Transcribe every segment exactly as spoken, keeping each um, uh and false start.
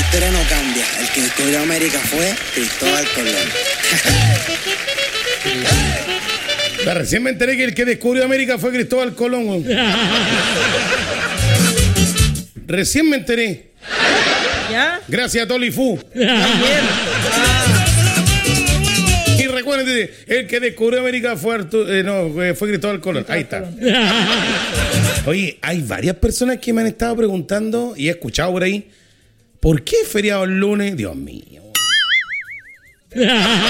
historia no cambia. El que descubrió América fue Cristóbal Colón. La recién me enteré que el que descubrió América fue Cristóbal Colón. Recién me enteré. ¿Ya? Gracias a Toli Fu. Y recuerden, el que descubrió América fue Arturo, eh, no, fue Cristóbal Colón. Ahí está. Oye, hay varias personas que me han estado preguntando y he escuchado por ahí, ¿por qué es feriado el lunes? Dios mío. Me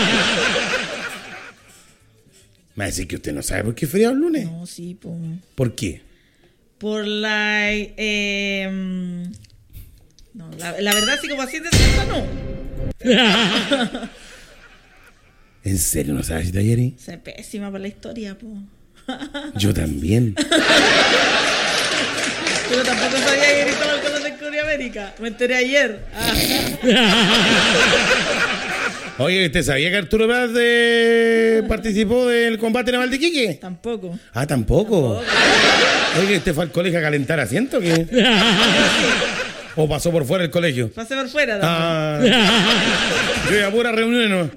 va a decir que usted no sabe por qué es feriado el lunes. No, sí, pues. ¿Por qué? Por la... Eh, no, la, la verdad, sí, como así de cierto, no. ¿En serio no sabes, Tayeri? Es pésima para la historia, pues. Yo también. Pero tampoco sabía que Cristóbal Colón descubrió América. Me enteré ayer. Ah. Oye, ¿usted sabía que Arturo Prat eh, participó del combate naval de Iquique? Tampoco. Ah, ¿tampoco? Tampoco. Oye, ¿usted fue al colegio a calentar asiento? ¿Qué? ¿O pasó por fuera del colegio? Pasé por fuera. Ah, yo iba a puras reuniones, ¿no?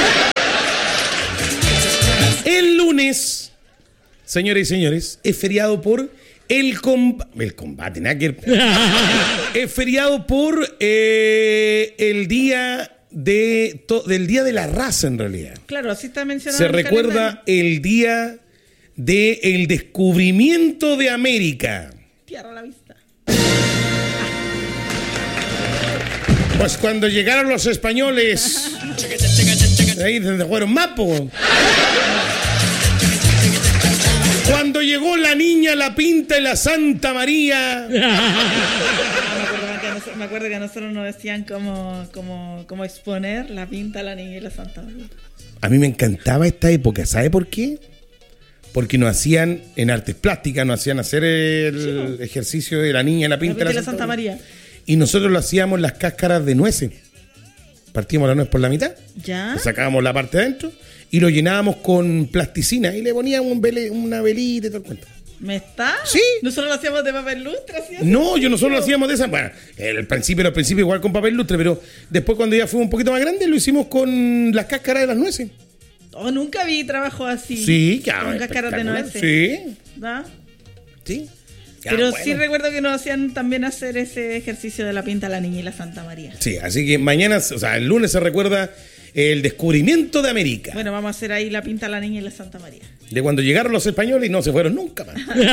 El lunes, señores y señores, es feriado por el, comb- el combate. ¿no? Es feriado por eh, el día de to- del Día de la Raza, en realidad. Claro, así está mencionado. Se en el recuerda calendario. el día del descubrimiento de América. Tierra a la vista. Pues cuando llegaron los españoles, ahí donde fueron mapos. Cuando llegó la Niña, la Pinta y la Santa María. Me acuerdo que a nosotros nos decían cómo, cómo, cómo exponer la Pinta, la Niña y la Santa María. A mí me encantaba esta época, ¿sabe por qué? Porque nos hacían, en artes plásticas, nos hacían hacer el sí, ejercicio de la Niña, la Pinta, la Pinta y la Santa, Santa María. María. Y nosotros lo hacíamos las cáscaras de nueces. Partíamos la nuez por la mitad, ¿ya? Sacábamos la parte de adentro y lo llenábamos con plasticina y le poníamos un vele, una velita y todo el cuento. ¿Me está? Sí. ¿Nosotros lo hacíamos de papel lustre? ¿Sí? No, yo nosotros lo hacíamos de esa. Bueno, al principio, al principio igual con papel lustre, pero después cuando ya fuimos un poquito más grandes lo hicimos con las cáscaras de las nueces. Oh, nunca vi trabajo así. Sí, claro. Con cáscaras de nueces. Sí. ¿Da? Sí. Ya, pero bueno. Sí recuerdo que nos hacían también hacer ese ejercicio de la Pinta, la Niña y la Santa María. Sí, así que mañana, o sea, el lunes se recuerda el descubrimiento de América. Bueno, vamos a hacer ahí la Pinta, la Niña y la Santa María. De cuando llegaron los españoles y no se fueron nunca más. Cuando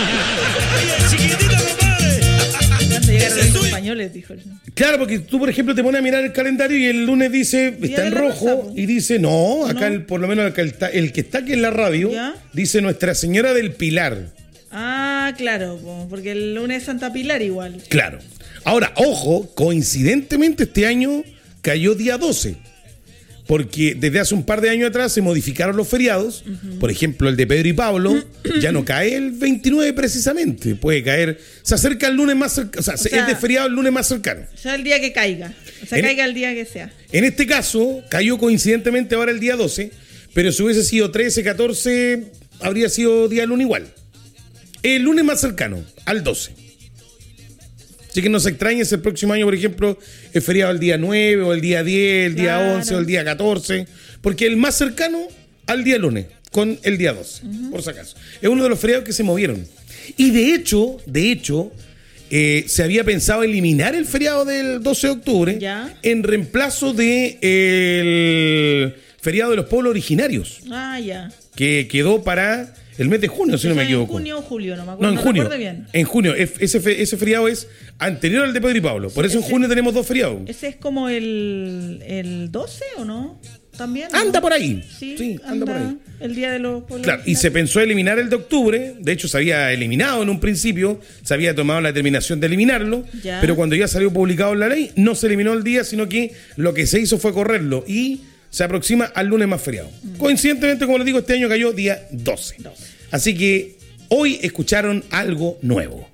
llegaron los españoles, dijo. Claro, porque tú, por ejemplo, te pones a mirar el calendario y el lunes dice, está en rojo, Rosa, y dice, no, acá no. El, por lo menos el que, está, el que está aquí en la radio, ¿ya? Dice Nuestra Señora del Pilar. Ah, claro, porque el lunes es Santa Pilar igual. Claro. Ahora, ojo, coincidentemente este año cayó día doce. Porque desde hace un par de años atrás se modificaron los feriados. Uh-huh. Por ejemplo, el de Pedro y Pablo ya no cae el veintinueve precisamente. Puede caer, se acerca el lunes más cercano. O sea, o sea, es de feriado el lunes más cercano. O sea, el día que caiga. O sea, en, caiga el día que sea. En este caso, cayó coincidentemente ahora el día doce. Pero si hubiese sido trece, catorce, habría sido día lunes igual. El lunes más cercano, al doce. Así que no se extrañe si el próximo año, por ejemplo, es feriado el día nueve, o el día diez, el día claro. once, o el día catorce. Porque el más cercano al día lunes, con el día doce, uh-huh. por si acaso. Es uno de los feriados que se movieron. Y de hecho, de hecho, eh, se había pensado eliminar el feriado del doce de octubre ¿ya? En reemplazo de el feriado de los pueblos originarios. Ah, ya. Que quedó para el mes de junio, si no me equivoco. ¿En junio o julio? No me acuerdo. No, en junio. No bien. En junio. Ese, ese feriado es anterior al de Pedro y Pablo. Por sí, eso ese, en junio tenemos dos feriados. ¿Ese es como el, el doce o no? ¿También? Anda ¿no? por ahí. Sí, sí anda, anda por ahí. El día de los pueblos. Claro, y se pensó eliminar el de octubre. De hecho, se había eliminado en un principio. Se había tomado la determinación de eliminarlo. Ya. Pero cuando ya salió publicado en la ley, no se eliminó el día, sino que lo que se hizo fue correrlo. Y se aproxima al lunes más feriado. Mm. Coincidentemente, como les digo, este año cayó día doce. doce. Así que hoy escucharon algo nuevo.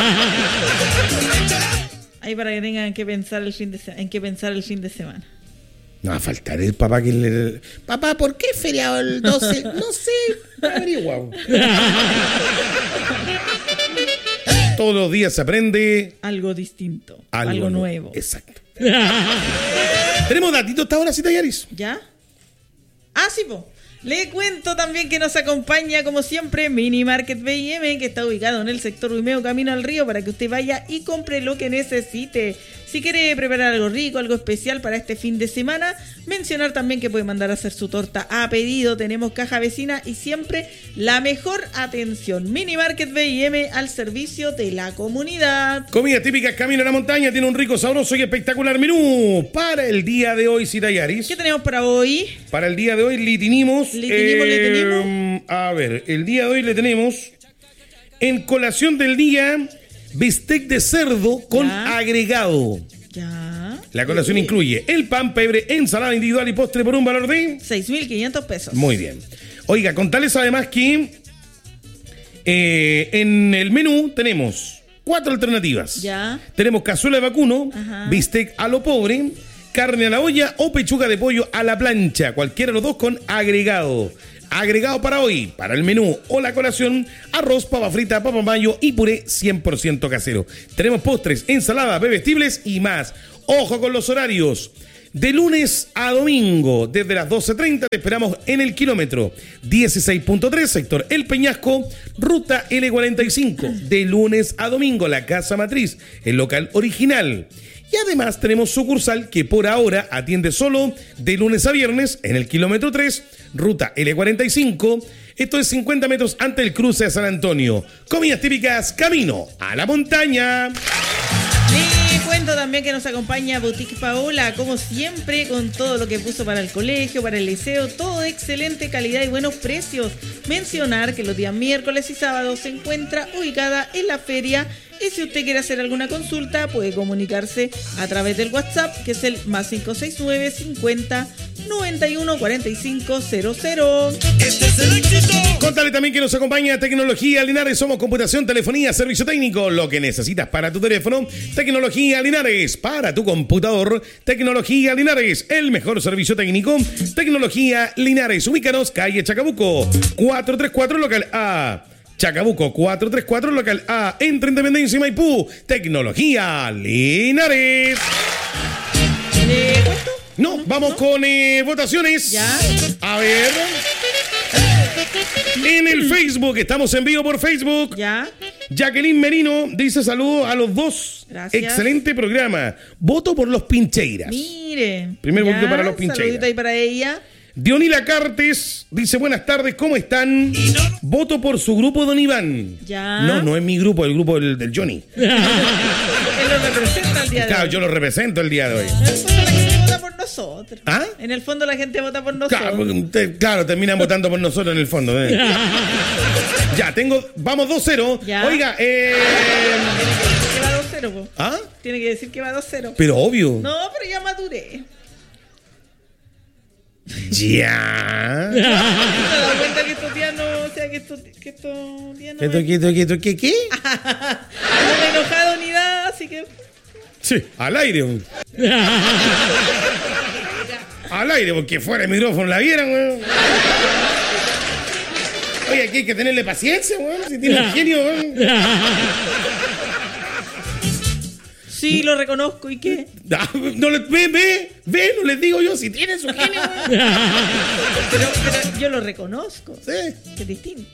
Ahí para que tengan que pensar el fin de se- en qué pensar el fin de semana. No va a faltar el papá que le... Papá, ¿por qué feriado el doce? No sé, averiguado. Todos los días se aprende... Algo distinto, Algo, algo nuevo. nuevo. Exacto. Tenemos datitos hasta ahora, Cita Yaris. ¿Ya? Ah, sí, po. Le cuento también que nos acompaña, como siempre, Mini Market B y M, que está ubicado en el sector Huimeo, camino al río, para que usted vaya y compre lo que necesite. Si quiere preparar algo rico, algo especial para este fin de semana, mencionar también que puede mandar a hacer su torta a pedido. Tenemos caja vecina y siempre la mejor atención. Mini Market B y M al servicio de la comunidad. Comidas típicas Camino a la Montaña tiene un rico, sabroso y espectacular menú para el día de hoy, Cita Yaris. ¿Qué tenemos para hoy? Para el día de hoy le tenemos... Le tenemos, eh, le tenemos. A ver, el día de hoy le tenemos en colación del día bistec de cerdo con Ya. agregado. Ya. La colación Sí. incluye el pan, pebre, ensalada individual y postre por un valor de... seis mil quinientos pesos. Muy bien. Oiga, contarles además que eh, en el menú tenemos cuatro alternativas. Ya. Tenemos cazuela de vacuno, Ajá. bistec a lo pobre, carne a la olla o pechuga de pollo a la plancha. Cualquiera de los dos con agregado. Agregado para hoy, para el menú o la colación, arroz, papa frita, papa mayo y puré cien por ciento casero. Tenemos postres, ensaladas, bebestibles y más. Ojo con los horarios. De lunes a domingo, desde las doce treinta, te esperamos en el kilómetro dieciséis punto tres, sector El Peñasco, ruta L cuarenta y cinco. De lunes a domingo, la Casa Matriz, el local original. Y además tenemos sucursal que por ahora atiende solo de lunes a viernes en el kilómetro tres, ruta L cuarenta y cinco. Esto es cincuenta metros antes del cruce de San Antonio. Comidas típicas, Camino a la Montaña. Les cuento también que nos acompaña Boutique Paola, como siempre, con todo lo que puso para el colegio, para el liceo, todo de excelente calidad y buenos precios. Mencionar que los días miércoles y sábados se encuentra ubicada en la feria. Y si usted quiere hacer alguna consulta, puede comunicarse a través del WhatsApp, que es el más cinco seis nueve, cincuenta, noventa y uno, cuarenta y cinco cero cero. Este es el éxito. Contale también que nos acompaña Tecnología Linares. Somos computación, telefonía, servicio técnico. Lo que necesitas para tu teléfono. Tecnología Linares. Para tu computador. Tecnología Linares. El mejor servicio técnico. Tecnología Linares. Ubícanos, calle Chacabuco, cuatrocientos treinta y cuatro, local A. Chacabuco, cuatrocientos treinta y cuatro, local A. Entre Independencia y Maipú. Tecnología Linares. ¿Le cuento? No, vamos con eh, votaciones. Ya. A ver. En el Facebook, estamos en vivo por Facebook. Ya. Jacqueline Merino dice saludos a los dos. Gracias. Excelente programa. Voto por los Pincheiras. Mire. Primer Ya, voto para los Pincheiras. saludito ahí para ella. Dionila Cartes dice buenas tardes, ¿cómo están? Voto por su grupo, don Iván. Ya. No, no es mi grupo, el grupo del, del Johnny. Él lo representa el día de Claro, hoy. yo lo represento el día de hoy. En el fondo la gente vota por nosotros. ¿Ah? En el fondo la gente vota por nosotros. Claro, porque usted- claro, terminan votando por nosotros en el fondo. ¿eh? Ya, tengo, vamos dos cero. Ya. Oiga, eh... Tiene que decir que va dos cero, po. ¿Ah? Tiene que decir que va dos cero. Pero obvio. No, pero ya maduré. Ya. ¿Te has dado cuenta que estos días no, o sea, que estos, que estos días no, ¿Qué, me, qué, qué, qué, qué, qué? no me he enojado ni nada, así que Sí, al aire. weón. Al aire, porque fuera el micrófono la vieran, weón. Oye, aquí hay que tenerle paciencia, weón. Si tiene un genio, weón. sí, lo reconozco, ¿y qué? Ah, No le, ve, ve, ve, no les digo yo si tiene su genio, weón. Pero, pero yo lo reconozco, Sí. que es distinto.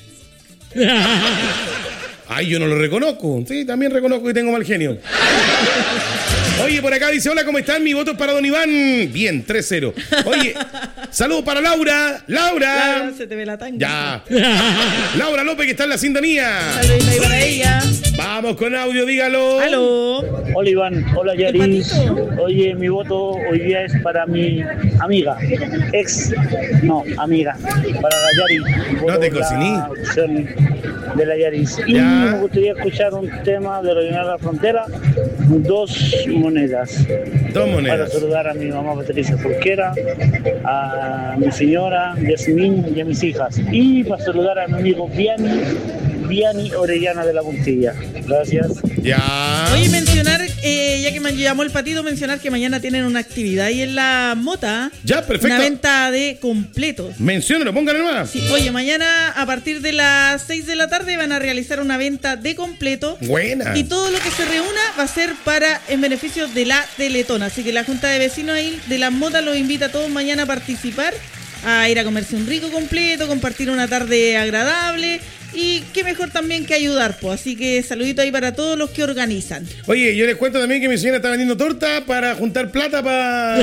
Ay, yo no lo reconozco. Sí, también reconozco que tengo mal genio. Oye, por acá dice, hola, ¿cómo están? Mi voto es para don Iván. Bien, tres cero. Oye, saludos para Laura. Laura. Claro, se te ve la tanga. Ya. Laura López, que está en la sintonía. Saludito ahí para ella. Vamos con audio, dígalo. Aló. Hola Iván, hola Yaris. El patito. Oye, mi voto hoy día es para mi amiga, ex, no, amiga, para la Yaris. No te Voto por cociní. la opción de la Yaris. Y Ya. me gustaría escuchar un tema de Regional La Frontera, dos monedas. Dos Para monedas. saludar a mi mamá Patricia Forquera, a mi señora Yasmín y a mis hijas. Y para saludar a mi amigo Viani, Viani Orellana de la Puntilla. Gracias. Ya. Oye, mencionar, eh, ya que me han llamó el Patito, mencionar que mañana tienen una actividad ahí en la Mota. Ya, perfecto. Una venta de completos. Menciónalo, póngale más. Sí, oye, mañana a partir de las seis de la tarde van a realizar una venta de completo. Buena. Y todo lo que se reúna va a ser para en beneficio de la Teletón. Así que la Junta de Vecinos ahí de las Motas los invita a todos mañana a participar, a ir a comerse un rico completo, compartir una tarde agradable. Y qué mejor también que ayudar, pues. Así que saludito ahí para todos los que organizan. Oye, yo les cuento también que mi señora está vendiendo torta para juntar plata para...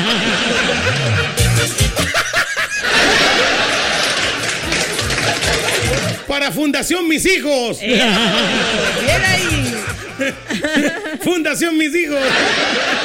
para Fundación Mis Hijos. Eh, bien ahí. Fundación Mis Hijos.